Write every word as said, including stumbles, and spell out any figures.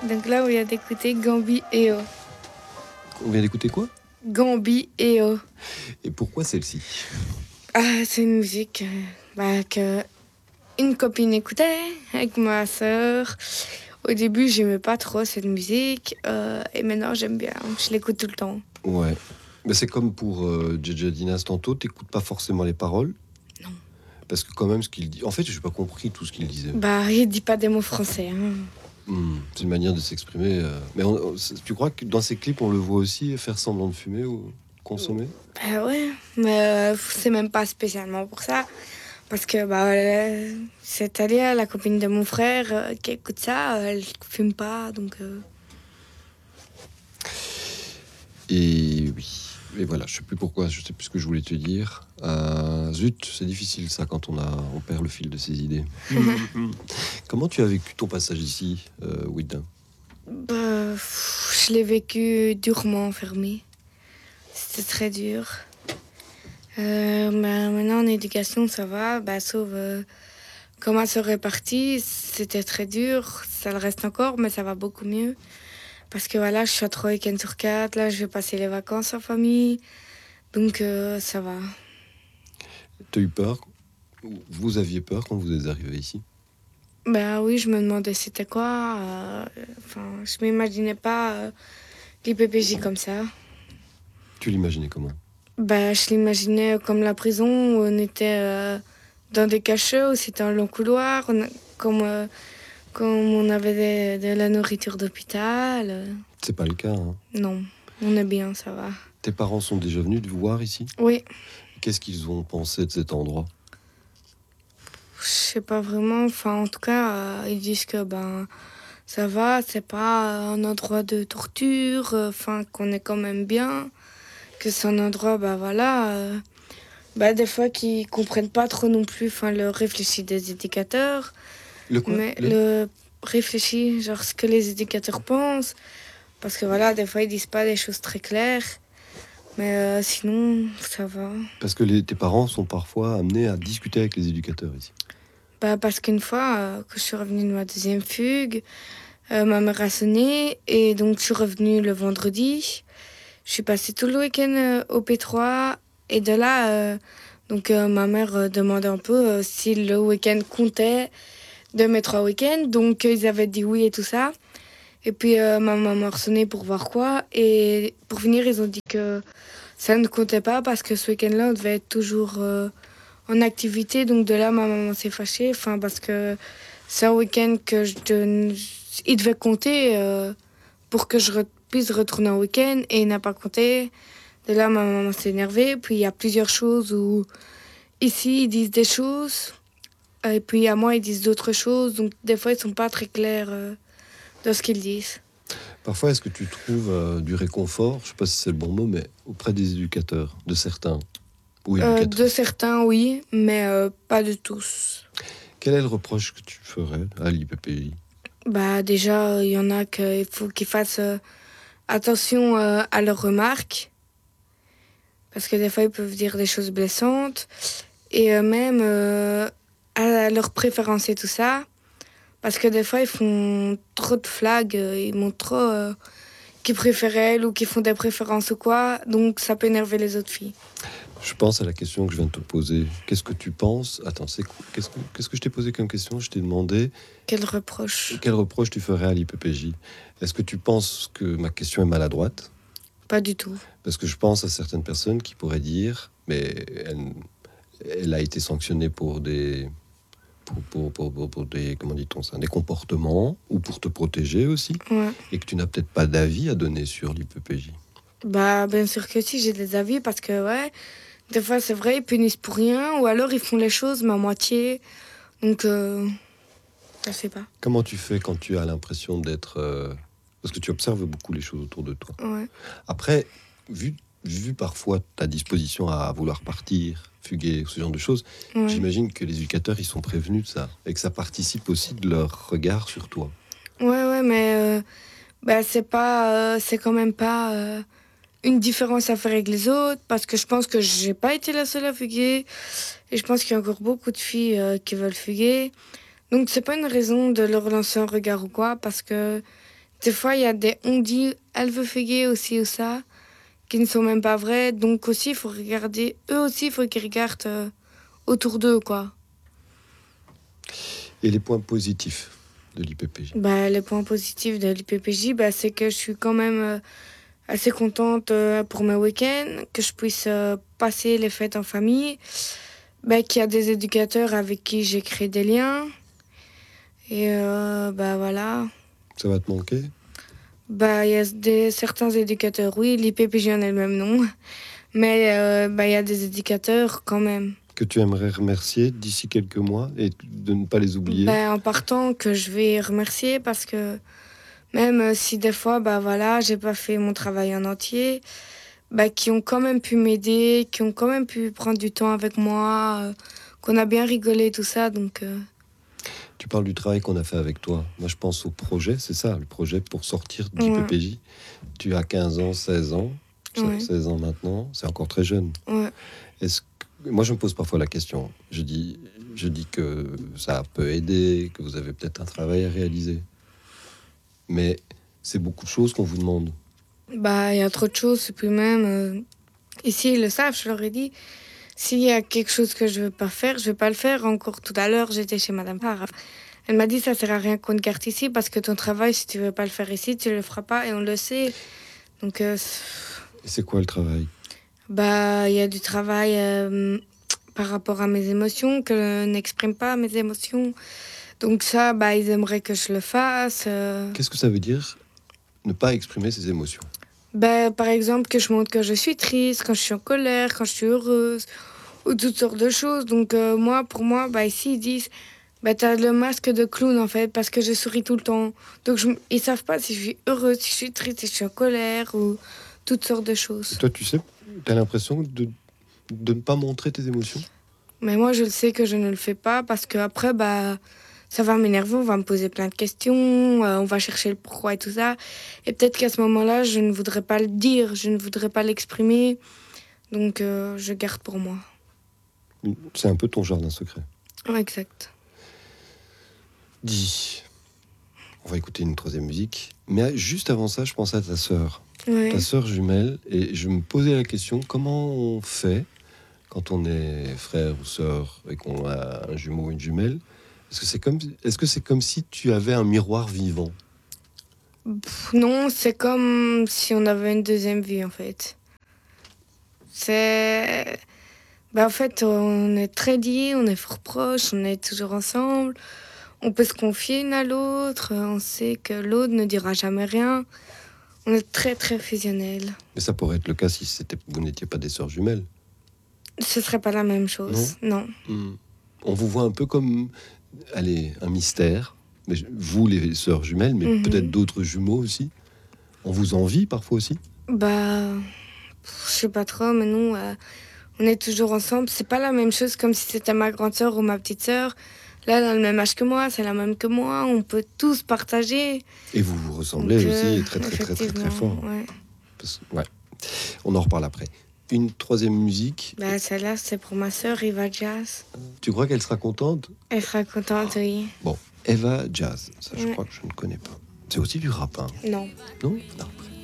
Donc là, on vient d'écouter Gambi et O. On vient d'écouter quoi? Gambi et O. Et pourquoi celle-ci? Ah, c'est une musique euh, bah, que une copine écoutait avec ma sœur. Au début, j'aimais pas trop cette musique euh, et maintenant j'aime bien. Je l'écoute tout le temps. Ouais. Mais c'est comme pour euh, J J Dinas tantôt, t'écoutes pas forcément les paroles? Non. Parce que quand même, ce qu'il dit... En fait, j'ai pas compris tout ce qu'il disait. Bah, il dit pas des mots français. Hein. Hmm, c'est une manière de s'exprimer. euh. Mais on- tu crois que dans ces clips, on le voit aussi faire semblant de fumer ou consommer? Bah ouais, mais euh, c'est même pas spécialement pour ça. Parce que bah, euh, c'est Talia, la copine de mon frère, euh, qui écoute ça, euh, elle fume pas, donc... euh, Et oui. Et voilà, je sais plus pourquoi, je sais plus ce que je voulais te dire. Euh, zut, c'est difficile ça quand on, a, on perd le fil de ses idées. Comment tu as vécu ton passage ici, euh, Wid? Bah, pff, je l'ai vécu durement enfermé. C'était très dur. Euh, bah, maintenant, en éducation, ça va. Bah, sauf euh, comment se répartit, c'était très dur. Ça le reste encore, mais ça va beaucoup mieux. Parce que voilà, je suis à trois week-ends sur quatre. Là, je vais passer les vacances en famille. Donc, euh, ça va. Tu as eu peur? Vous aviez peur quand vous êtes arrivé ici? Bah oui, je me demandais c'était quoi. euh, Enfin, je m'imaginais pas euh, l'I P P J comme ça. Tu l'imaginais comment? Bah, je l'imaginais comme la prison où on était euh, dans des cachots, où c'était un long couloir, on a- comme, euh, comme on avait de, de la nourriture d'hôpital. euh. C'est pas le cas, hein. Non, on est bien, ça va. Tes parents sont déjà venus te voir ici? Oui, Qu'est-ce qu'ils ont pensé de cet endroit? je sais pas vraiment. Enfin, en tout cas, euh, ils disent que ben ça va, c'est pas un endroit de torture, euh, enfin qu'on est quand même bien, que c'est un endroit, bah voilà. euh, Bah, des fois, qu'ils comprennent pas trop non plus enfin, le réfléchi des éducateurs. Le quoi? Mais Le... le réfléchi, genre ce que les éducateurs pensent. Parce que voilà, des fois, ils disent pas des choses très claires. Mais euh, sinon, ça va. Parce que les, tes parents sont parfois amenés à discuter avec les éducateurs ici. Bah, parce qu'une fois, euh, que je suis revenue de ma deuxième fugue, euh, ma mère a sonné. Et donc, je suis revenue le vendredi. Je suis passée tout le week-end euh, au P trois. Et de là, euh, donc, euh, ma mère euh, demandait un peu euh, si le week-end comptait de mes trois week-ends. Donc, euh, ils avaient dit oui et tout ça. Et puis, euh, ma maman a sonné pour voir quoi. Et pour finir, ils ont dit que ça ne comptait pas parce que ce week-end-là, on devait être toujours euh, en activité. Donc, de là, ma maman s'est fâchée. Enfin, parce que c'est un week-end que je donne... Il devait compter euh, pour que je re- puisse retourner en week-end. Et il n'a pas compté. De là, ma maman s'est énervée. Puis, il y a plusieurs choses où... Ici, ils disent des choses. Et puis, à moi, ils disent d'autres choses. Donc, des fois, ils sont pas très clairs euh, dans ce qu'ils disent. Parfois, est-ce que tu trouves euh, du réconfort, je sais pas si c'est le bon mot, mais auprès des éducateurs, de certains ou Euh, éducatrices? de certains, oui, mais euh, pas de tous. Quel est le reproche que tu ferais à l'I P P J? Bah, déjà, il y en a qu'il faut qu'ils fassent euh, attention euh, à leurs remarques. Parce que des fois, ils peuvent dire des choses blessantes. Et euh, même euh, à leurs préférences et tout ça. Parce que des fois, ils font trop de flags. euh, Ils montrent trop euh, qu'ils préfèrent elles ou qu'ils font des préférences ou quoi. Donc, ça peut énerver les autres filles. Je pense à la question que je viens de te poser. Qu'est-ce que tu penses? Attends, c'est quoi? Qu'est-ce que, qu'est-ce que je t'ai posé comme question? Je t'ai demandé Quel reproche? quel reproche tu ferais à l'I P P J. Est-ce que tu penses que ma question est maladroite? Pas du tout. Parce que je pense à certaines personnes qui pourraient dire, mais elle, elle a été sanctionnée pour des, pour, pour, pour, pour- pour des, comment dit-on ça, des comportements ou pour te protéger aussi, Ouais. et que tu n'as peut-être pas d'avis à donner sur l'I P P J. Bah, bien sûr que si, j'ai des avis parce que, ouais, des fois, c'est vrai, ils punissent pour rien ou alors ils font les choses, mais à moitié. Donc, euh, je sais pas. Comment tu fais quand tu as l'impression d'être... euh, parce que tu observes beaucoup les choses autour de toi. Ouais. Après, vu, vu parfois ta disposition à vouloir partir, fuguer, ce genre de choses, Ouais. j'imagine que les éducateurs, ils sont prévenus de ça, et que ça participe aussi de leur regard sur toi. Ouais, ouais, mais euh, bah, c'est pas, euh, c'est quand même pas euh, une différence à faire avec les autres parce que je pense que j'ai pas été la seule à fuguer et je pense qu'il y a encore beaucoup de filles euh, qui veulent fuguer. Donc, c'est pas une raison de leur lancer un regard ou quoi parce que des fois, il y a des on dit, elle veut féguer aussi ou ça, qui ne sont même pas vrais. Donc aussi, il faut regarder, eux aussi, il faut qu'ils regardent euh, autour d'eux, quoi. Et les points positifs de l'I P P J? Bah, les points positifs de l'I P P J, bah, c'est que je suis quand même euh, assez contente euh, pour mes week-ends, que je puisse euh, passer les fêtes en famille, bah, qu'il y a des éducateurs avec qui j'ai créé des liens. Et euh, bah voilà. Ça va te manquer? Bah, il y a des, certains éducateurs, oui, l'I P P J en a le même nom, mais euh, bah, il y a des éducateurs quand même. Que tu aimerais remercier d'ici quelques mois et de ne pas les oublier? Bah, en partant, que je vais remercier parce que même si des fois, bah voilà, j'ai pas fait mon travail en entier, bah, qui ont quand même pu m'aider, qui ont quand même pu prendre du temps avec moi, euh, qu'on a bien rigolé, tout ça, donc... euh, Tu parles du travail qu'on a fait avec toi. Moi, je pense au projet, c'est ça, le projet pour sortir d'I P P J. Tu as quinze ans, seize ans, Ouais. seize ans maintenant, c'est encore très jeune. Ouais. Est-ce que... Moi, je me pose parfois la question. Je dis, je dis que ça peut aider, que vous avez peut-être un travail à réaliser. Mais c'est beaucoup de choses qu'on vous demande. Bah, il y a trop de choses, et puis même, euh, ici, ils le savent, je leur ai dit, s'il y a quelque chose que je veux pas faire, je vais pas le faire. Encore tout à l'heure, j'étais chez Madame Parra. Elle m'a dit, ça sert à rien qu'on te garde ici, parce que ton travail, si tu veux pas le faire ici, tu le feras pas, et on le sait. Donc, euh, Et c'est quoi le travail? bah, il y a du travail euh, par rapport à mes émotions, que je n'exprime pas mes émotions. Donc ça, bah, ils aimeraient que je le fasse. euh. Qu'est-ce que ça veut dire, ne pas exprimer ses émotions? Bah, par exemple, que je montre que je suis triste, quand je suis en colère, quand je suis heureuse, ou toutes sortes de choses. Donc euh, moi, pour moi, bah, ici, ils disent, bah, t'as le masque de clown, en fait, parce que je souris tout le temps. Donc je, ils savent pas si je suis heureuse, si je suis triste, si je suis en colère, ou toutes sortes de Et choses. toi, tu sais, tu as l'impression de, de ne pas montrer tes émotions? Mais moi, je le sais que je ne le fais pas, parce que après, bah... ça va m'énerver, on va me poser plein de questions, euh, on va chercher le pourquoi et tout ça. Et peut-être qu'à ce moment-là, je ne voudrais pas le dire, je ne voudrais pas l'exprimer. Donc, euh, je garde pour moi. C'est un peu ton jardin secret. Ouais, exact. Dis, on va écouter une troisième musique. Mais juste avant ça, je pensais à ta sœur. Ouais. Ta sœur jumelle. Et je me posais la question, comment on fait quand on est frère ou sœur et qu'on a un jumeau ou une jumelle? Est-ce que c'est comme, est-ce que c'est comme si tu avais un miroir vivant? Pff, non, c'est comme si on avait une deuxième vie, en fait. C'est... Bah, en fait, on est très liés, on est fort proches, on est toujours ensemble. On peut se confier l'une à l'autre, on sait que l'autre ne dira jamais rien. On est très, très fusionnels. Mais ça pourrait être le cas si c'était, vous n'étiez pas des sœurs jumelles. Ce serait pas la même chose, non. Hmm. On vous voit un peu comme, allez, un mystère. Mais je- vous, les sœurs jumelles, mais Mhm. peut-être d'autres jumeaux aussi. On vous envie parfois aussi. Bah, pff, je sais pas trop, mais nous, euh, on est toujours ensemble. C'est pas la même chose comme si c'était ma grande sœur ou ma petite sœur. Là, elle a le même âge que moi, c'est la même que moi. On peut tous partager. Et vous vous ressemblez Donc, aussi, euh, et très très très très très effectivement, fort. ouais. Parce- ouais. On en reparle après. Une troisième musique. Bah, celle-là, c'est pour ma sœur, Eva Jazz. Tu crois qu'elle sera contente? Elle sera contente, oui. Bon, Eva Jazz. Ça, je Ouais. crois que je ne connais pas. C'est aussi du rap, hein? Non. Non? Non.